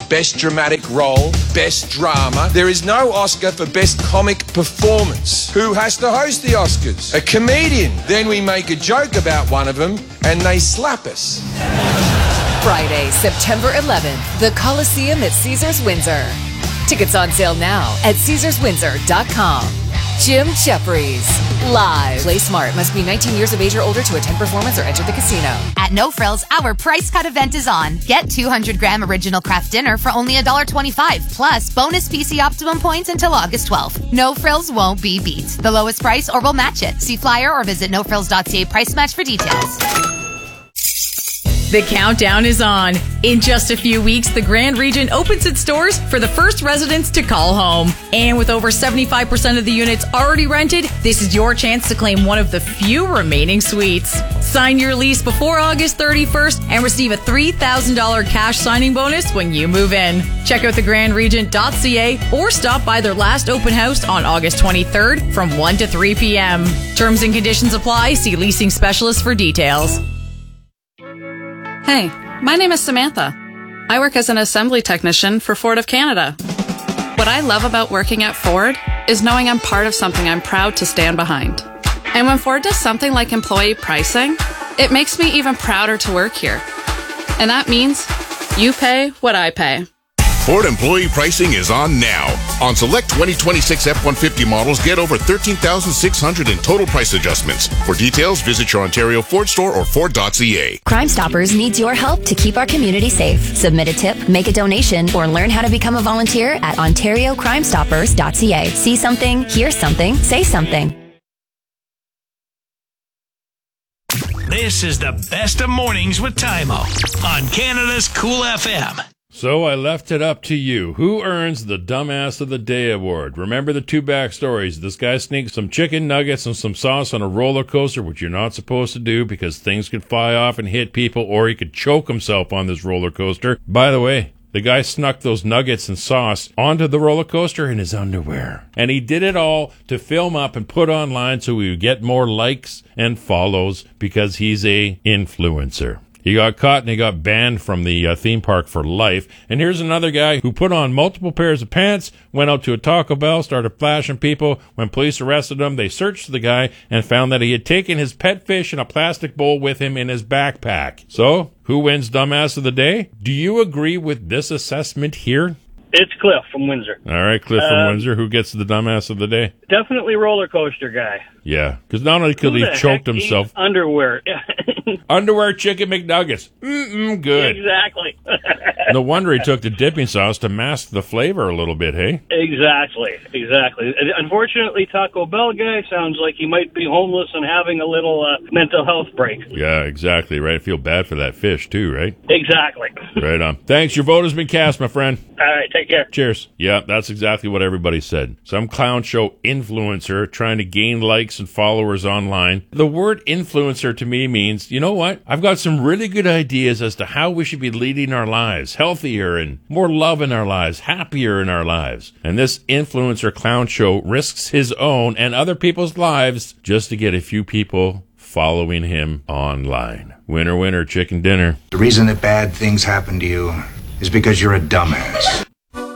Best Dramatic Role, Best Drama. There is no Oscar for Best Comic Performance. Who has to host the Oscars? A comedian. Then we make a joke about one of them and they slap us. Friday, September 11th, the Coliseum at Caesars Windsor. Tickets on sale now at CaesarsWindsor.com. Jim Jeffries, live. Play smart. Must be 19 years of age or older to attend performance or enter the casino. At No Frills, our price cut event is on. Get 200-gram original craft dinner for only $1.25, plus bonus PC Optimum points until August 12th. No Frills won't be beat. The lowest price or we'll match it. See flyer or visit nofrills.ca price match for details. The countdown is on. In just a few weeks, the Grand Region opens its doors for the first residents to call home. And with over 75% of the units already rented, this is your chance to claim one of the few remaining suites. Sign your lease before August 31st and receive a $3,000 cash signing bonus when you move in. Check out thegrandregent.ca or stop by their last open house on August 23rd from 1 to 3 p.m. Terms and conditions apply. See leasing specialists for details. Hey, my name is Samantha. I work as an assembly technician for Ford of Canada. What I love about working at Ford is knowing I'm part of something I'm proud to stand behind. And when Ford does something like employee pricing, it makes me even prouder to work here. And that means you pay what I pay. Ford employee pricing is on now. On select 2026 F-150 models, get over $13,600 in total price adjustments. For details, visit your Ontario Ford store or Ford.ca. Crime Stoppers needs your help to keep our community safe. Submit a tip, make a donation, or learn how to become a volunteer at OntarioCrimeStoppers.ca. See something, hear something, say something. This is the best of mornings with Tymo on Canada's Cool FM. So I left it up to you. Who earns the Dumbass of the Day award? Remember the two backstories. This guy sneaked some chicken nuggets and some sauce on a roller coaster, which you're not supposed to do because things could fly off and hit people, or he could choke himself on this roller coaster. By the way, the guy snuck those nuggets and sauce onto the roller coaster in his underwear. And he did it all to film up and put online so he would get more likes and follows because he's a influencer. He got caught and he got banned from the theme park for life. And here's another guy who put on multiple pairs of pants, went out to a Taco Bell, started flashing people. When police arrested him, they searched the guy and found that he had taken his pet fish in a plastic bowl with him in his backpack. So, who wins Dumbass of the Day? Do you agree with this assessment here? It's Cliff from Windsor. All right, Cliff from Windsor. Who gets the Dumbass of the Day? Definitely roller coaster guy. Yeah, because not only could he choked himself. Underwear. Underwear chicken McNuggets. Good. Exactly. No wonder he took the dipping sauce to mask the flavor a little bit, hey? Exactly. Unfortunately, Taco Bell guy sounds like he might be homeless and having a little mental health break. Yeah, exactly, right? I feel bad for that fish, too, right? Exactly. Right on. Thanks. Your vote has been cast, my friend. All right, take care. Cheers. Yeah, that's exactly what everybody said. Some clown show influencer trying to gain likes and followers online. The word influencer to me means, you know what? I've got some really good ideas as to how we should be leading our lives, healthier and more love in our lives, happier in our lives. And this influencer clown show risks his own and other people's lives just to get a few people following him online. Winner, winner, chicken dinner. The reason that bad things happen to you is because you're a dumbass.